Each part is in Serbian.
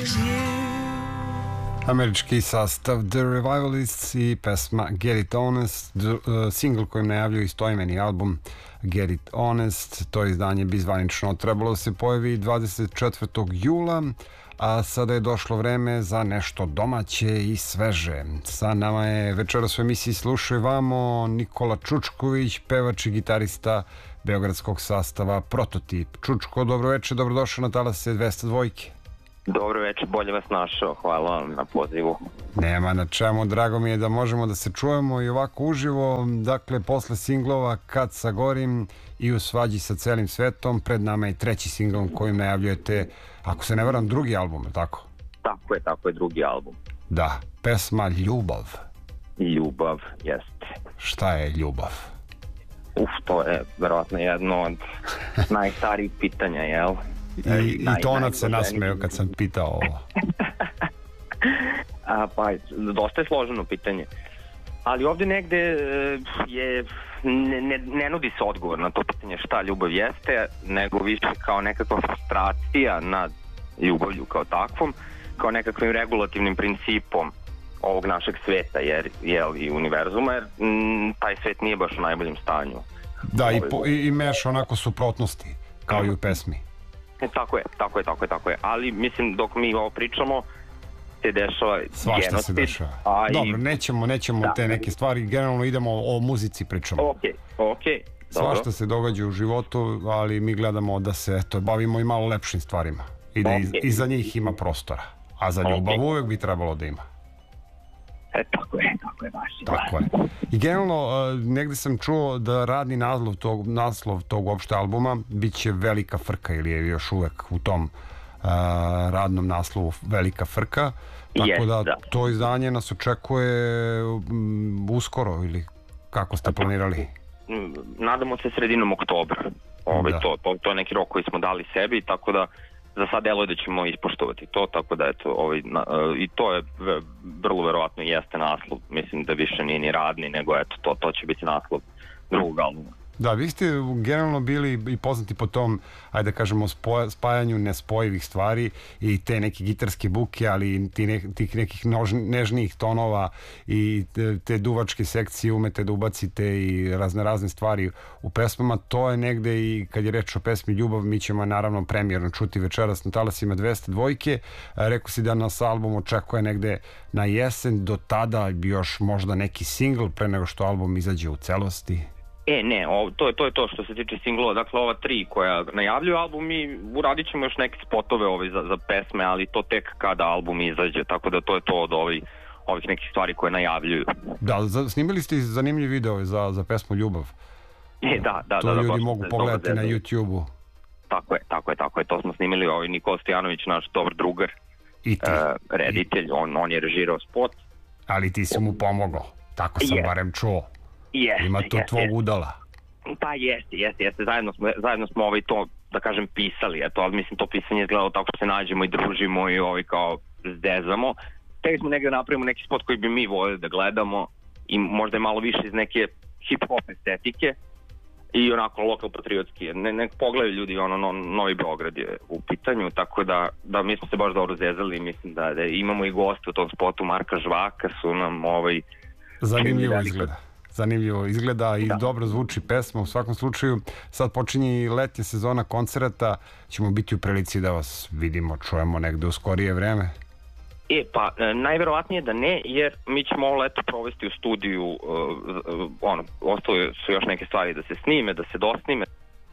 Američki sastav The Revivalists i pesma Get It Honest, singl kojim najavljuju istoimeni album Get It Honest. To izdanje bi zvanično trebalo da se pojavi 24. jula, a sada je došlo vreme za nešto domaće i sveže. Sa nama je večeras u emisiji Slušaj vamo Nikola Čučković, pevač i gitarista beogradskog sastava Prototip. Čučko, dobroveče, dobrodošao na Talase 202. Dobro večer, bolje vas našao, hvala vam na pozivu. Nema na čemu, drago mi je da možemo da se čujemo i ovako uživo. Dakle, posle singlova Kad sagorim i U svađi sa celim svetom, pred nama je treći singl kojim najavljujete, ako se ne varam, drugi album, je tako? Tako je, drugi album. Da, pesma Ljubav. Ljubav, jeste. Šta je ljubav? To je verovatno jedno od najstarijih pitanja, jel? I Tonac se nasmeo kad sam pitao ovo. Pa, dosta je složeno pitanje. Ali ovdje negde je, ne nudi se odgovor na to pitanje šta ljubav jeste, nego više kao nekakva frustracija nad ljubavlju kao takvom, kao nekakvim regulativnim principom ovog našeg sveta i univerzuma, jer taj svet nije baš u najboljem stanju. Da, i meša onako suprotnosti, kao i u pesmi. Tako je. Ali mislim, dok mi ovo pričamo, se dešava svašta genocid. Se dešava. Dobro, nećemo te neke stvari, generalno idemo o muzici pričamo. Ok. Svašta se događa u životu, ali mi gledamo da se bavimo i malo lepšim stvarima. I da iza njih ima prostora. A za ljubav uvek bi trebalo da ima. Tako je, baš. Tako je. I generalno, negde sam čuo da radni naslov tog uopšte albuma biće Velika frka, ili je još uvek u tom radnom naslovu Velika frka, tako da to izdanje nas očekuje uskoro, ili kako ste planirali? Nadamo se sredinom oktobra. To je neki rok koji smo dali sebi, tako da za sad deluje da ćemo ispoštovati to, tako da i to je vrlo verovatno jeste naslov, mislim da više nije ni radni, nego to će biti naslov drugog albuma. Da, vi ste generalno bili i poznati po tom, ajde da kažemo, spajanju nespojivih stvari i te neke gitarske buke, ali i tih nekih nežnijih tonova i te duvačke sekcije umete da ubacite i razne stvari u pesmama. To je negde i kad je reč o pesmi Ljubav, mi ćemo naravno premijerno čuti večeras na Talasima 202. Rekao si da nas album očekuje negde na jesen, do tada bi još možda neki singl pre nego što album izađe u celosti. Ne, to je to što se tiče singlova, dakle ova 3 koja najavljuju album, i uradit ćemo još neke spotove za pesme, ali to tek kada album izađe, tako da to je to od ovih nekih stvari koje najavljuju. Da, snimili ste zanimljiv video za pesmu Ljubav. Da. To ljudi mogu pogledati na YouTube-u. Tako je, to smo snimili, Nikola Stojanović, naš dobar drugar, i ti, reditelj, on je režirao spot. Ali ti si mu pomogao, tako sam barem čuo. Ima tu tvog udala. Pa jeste, zajedno smo to, da kažem, pisali, ali mislim to pisanje izgledalo tako što se nađemo i družimo i kao zdezamo. Tek smo negdje napravimo neki spot koji bi mi voljeli da gledamo i možda je malo više iz neke hip-hop estetike i onako lokal patriotski. Nek pogledaju ljudi, Novi Beograd je u pitanju, tako da mi smo se baš dobro zezali i mislim da imamo i goste u tom spotu, Marka Žvaka su nam Zanimljivo izgleda i dobro zvuči pesma. U svakom slučaju, sad počinje letnja sezona koncerata, ćemo biti u prilici da vas vidimo, čujemo negde u skorije vreme. Najverovatnije da ne, jer mi ćemo ovo leto provesti u studiju, ostale su još neke stvari da se snime, da se dosnime.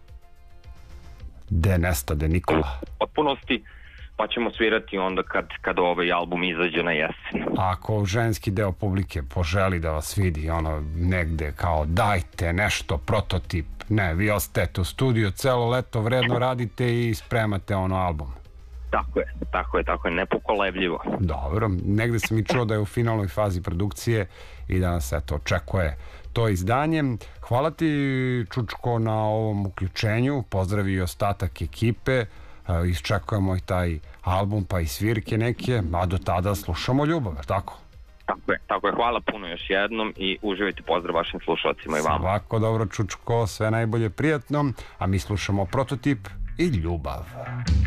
De nestade Nikola. Potpunosti, pa ćemo svirati onda kad ovaj album izađe na jesen. Ako ženski deo publike poželi da vas vidi negde kao dajte nešto, Prototip, ne, vi ostajete u studiju celo leto, vredno radite i spremate album. Tako je, nepokolebljivo. Dobro, negde sam i čuo da je u finalnoj fazi produkcije i da nas očekuje to izdanje. Hvala ti, Čučko, na ovom uključenju, pozdravi i ostatak ekipe, iščekujemo i taj album pa i svirke neke, a do tada slušamo Ljubav, tako? Tako je, hvala puno još jednom i uživajte, pozdrav vašim slušalcima i vama. Svako dobro, Čučko, sve najbolje, prijatno, a mi slušamo Prototip i Ljubav.